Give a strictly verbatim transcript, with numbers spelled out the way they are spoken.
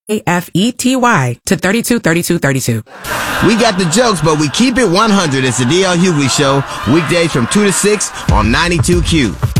A F E T Y to thirty-two thirty-two thirty-two. We got the jokes, but we keep it one hundred. It's the D L Hughley Show, weekdays from two to six on ninety-two Q.